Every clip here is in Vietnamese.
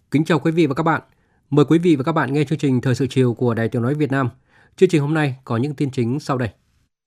Kính chào quý vị và các bạn. Mời quý vị và các bạn nghe chương trình Thời sự chiều của Đài Tiếng nói Việt Nam. Chương trình hôm nay có những tin chính sau đây.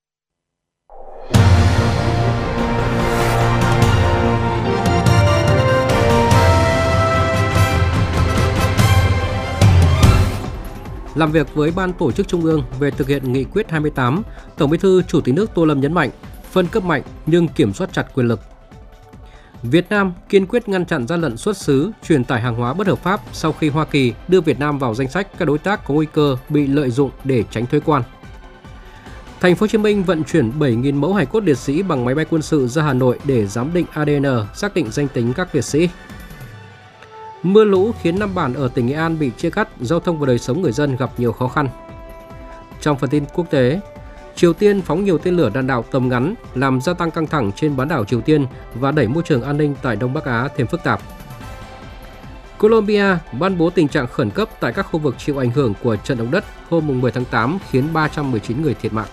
Làm việc với Ban Tổ chức Trung ương về thực hiện Nghị quyết 28, Tổng Bí thư Chủ tịch nước Tô Lâm nhấn mạnh, phân cấp mạnh nhưng kiểm soát chặt quyền lực. Việt Nam kiên quyết ngăn chặn gian lận xuất xứ, truyền tải hàng hóa bất hợp pháp sau khi Hoa Kỳ đưa Việt Nam vào danh sách các đối tác có nguy cơ bị lợi dụng để tránh thuế quan. Thành phố Hồ Chí Minh vận chuyển 7.000 mẫu hài cốt liệt sĩ bằng máy bay quân sự ra Hà Nội để giám định ADN, xác định danh tính các liệt sĩ. Mưa lũ khiến 5 bản ở tỉnh Nghệ An bị chia cắt, giao thông và đời sống người dân gặp nhiều khó khăn. Trong phần tin quốc tế, Triều Tiên phóng nhiều tên lửa đạn đạo tầm ngắn làm gia tăng căng thẳng trên bán đảo Triều Tiên và đẩy môi trường an ninh tại Đông Bắc Á thêm phức tạp. Colombia ban bố tình trạng khẩn cấp tại các khu vực chịu ảnh hưởng của trận động đất hôm 10 tháng 8 khiến 319 người thiệt mạng.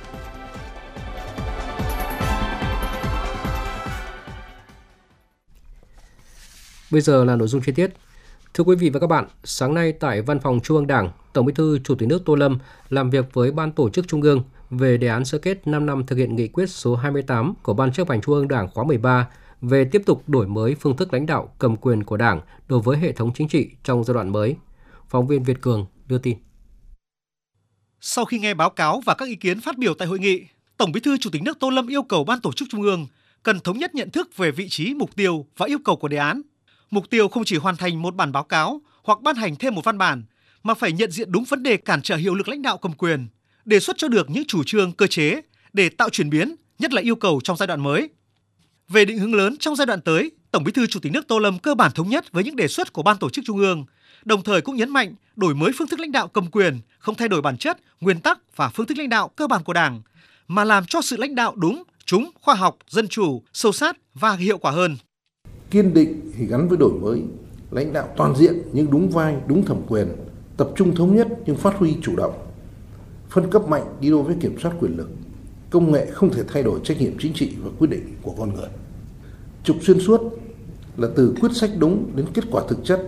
Bây giờ là nội dung chi tiết. Thưa quý vị và các bạn, sáng nay tại Văn phòng Trung ương Đảng, Tổng Bí thư Chủ tịch nước Tô Lâm làm việc với Ban Tổ chức Trung ương về đề án sơ kết 5 năm thực hiện nghị quyết số 28 của Ban Chấp hành Trung ương Đảng khóa 13 về tiếp tục đổi mới phương thức lãnh đạo cầm quyền của Đảng đối với hệ thống chính trị trong giai đoạn mới. Phóng viên Việt Cường đưa tin. Sau khi nghe báo cáo và các ý kiến phát biểu tại hội nghị, Tổng Bí thư Chủ tịch nước Tô Lâm yêu cầu Ban Tổ chức Trung ương cần thống nhất nhận thức về vị trí, mục tiêu và yêu cầu của đề án. Mục tiêu không chỉ hoàn thành một bản báo cáo hoặc ban hành thêm một văn bản, mà phải nhận diện đúng vấn đề cản trở hiệu lực lãnh đạo cầm quyền, đề xuất cho được những chủ trương, cơ chế để tạo chuyển biến, nhất là yêu cầu trong giai đoạn mới. Về định hướng lớn trong giai đoạn tới, Tổng Bí thư Chủ tịch nước Tô Lâm cơ bản thống nhất với những đề xuất của Ban Tổ chức Trung ương, đồng thời cũng nhấn mạnh đổi mới phương thức lãnh đạo cầm quyền, không thay đổi bản chất, nguyên tắc và phương thức lãnh đạo cơ bản của Đảng, mà làm cho sự lãnh đạo đúng, trúng, khoa học, dân chủ, sâu sát và hiệu quả hơn. Kiên định thì gắn với đổi mới, lãnh đạo toàn diện nhưng đúng vai, đúng thẩm quyền, tập trung thống nhất nhưng phát huy chủ động, phân cấp mạnh đi đôi với kiểm soát quyền lực. Công nghệ không thể thay đổi trách nhiệm chính trị và quyết định của con người. Trục xuyên suốt là từ quyết sách đúng đến kết quả thực chất.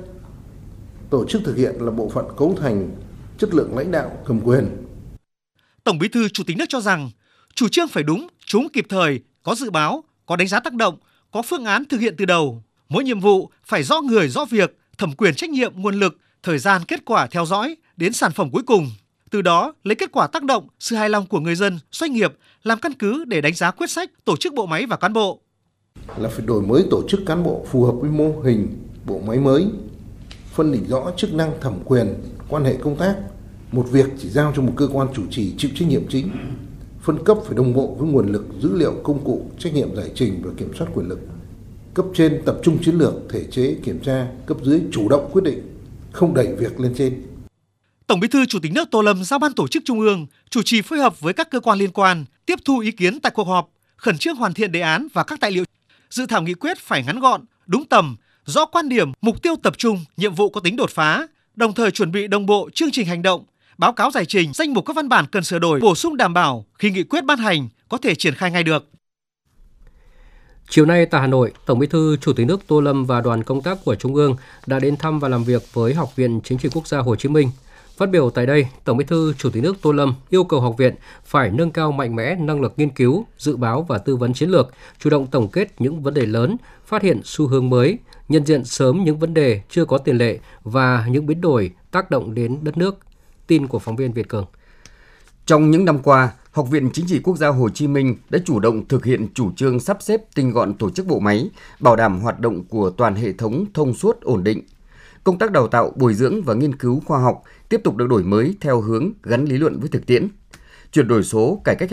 Tổ chức thực hiện là bộ phận cấu thành chất lượng lãnh đạo cầm quyền. Tổng Bí thư Chủ tịch nước cho rằng chủ trương phải đúng, trúng, kịp thời, có dự báo, có đánh giá tác động, có phương án thực hiện từ đầu. Mỗi nhiệm vụ phải rõ người, rõ việc, thẩm quyền, trách nhiệm, nguồn lực, thời gian, kết quả theo dõi đến sản phẩm cuối cùng. Từ đó lấy kết quả tác động, sự hài lòng của người dân, doanh nghiệp làm căn cứ để đánh giá quyết sách, tổ chức bộ máy và cán bộ. Là phải đổi mới tổ chức cán bộ phù hợp với mô hình bộ máy mới, phân định rõ chức năng, thẩm quyền, quan hệ công tác. Một việc chỉ giao cho một cơ quan chủ trì chịu trách nhiệm chính. Phân cấp phải đồng bộ với nguồn lực, dữ liệu, công cụ, trách nhiệm giải trình và kiểm soát quyền lực. Cấp trên tập trung chiến lược, thể chế, kiểm tra, cấp dưới chủ động quyết định, không đẩy việc lên trên. Tổng Bí thư Chủ tịch nước Tô Lâm giao Ban Tổ chức Trung ương chủ trì phối hợp với các cơ quan liên quan, tiếp thu ý kiến tại cuộc họp, khẩn trương hoàn thiện đề án và các tài liệu. Dự thảo nghị quyết phải ngắn gọn, đúng tầm, rõ quan điểm, mục tiêu tập trung, nhiệm vụ có tính đột phá, đồng thời chuẩn bị đồng bộ chương trình hành động, báo cáo giải trình, danh mục các văn bản cần sửa đổi, bổ sung đảm bảo khi nghị quyết ban hành có thể triển khai ngay được. Chiều nay tại Hà Nội, Tổng Bí thư Chủ tịch nước Tô Lâm và đoàn công tác của Trung ương đã đến thăm và làm việc với Học viện Chính trị Quốc gia Hồ Chí Minh. Phát biểu tại đây, Tổng Bí thư Chủ tịch nước Tô Lâm yêu cầu học viện phải nâng cao mạnh mẽ năng lực nghiên cứu, dự báo và tư vấn chiến lược, chủ động tổng kết những vấn đề lớn, phát hiện xu hướng mới, nhận diện sớm những vấn đề chưa có tiền lệ và những biến đổi tác động đến đất nước. Tin của phóng viên Việt Cường. Trong những năm qua, Học viện Chính trị Quốc gia Hồ Chí Minh đã chủ động thực hiện chủ trương sắp xếp tinh gọn tổ chức bộ máy, bảo đảm hoạt động của toàn hệ thống thông suốt ổn định. Công tác đào tạo, bồi dưỡng và nghiên cứu khoa học tiếp tục được đổi mới theo hướng gắn lý luận với thực tiễn, chuyển đổi số, cải cách